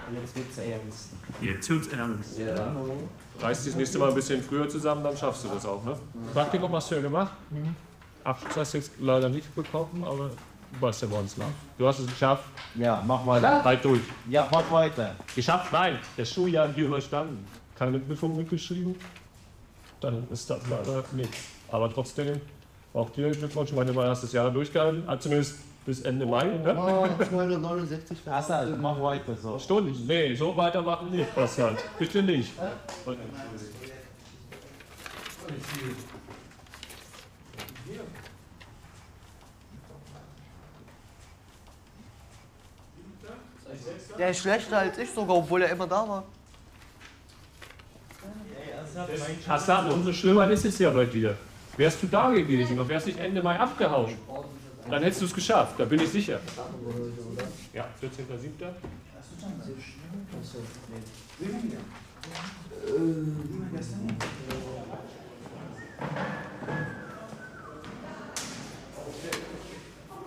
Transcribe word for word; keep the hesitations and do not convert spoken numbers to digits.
Jetzt wird's ernst. Jetzt wird's ernst. Ja. Reißt dich das nächste Mal ein bisschen früher zusammen, dann schaffst du das auch, ne? Praktikum hast du ja gemacht. Abschluss hast du jetzt leider nicht bekommen, aber du weißt ja, woran es lag. Du hast es geschafft. Ja, mach weiter. Halt durch. Ja, mach weiter. Geschafft? Nein. Das Schuljahr hier überstanden. Keine Prüfung mitgeschrieben. Dann ist das leider nichts. Aber trotzdem, auch dir Glückwunsch, meine mein erstes Jahr durchgehalten. Also zumindest bis Ende Mai. Ne? Oh, zweihundertneunundsechzig. Assad, mach weiter so. Stunden? Nee, so weitermachen nicht. Was halt? Bitte nicht. Der ist schlechter als ich sogar, obwohl er immer da war. Assad, umso schlimmer ist es ja heute wieder. Wärst du da gewesen und wärst nicht Ende Mai abgehauen, dann hättest du es geschafft, da bin ich sicher. Ja, vierzehnter siebter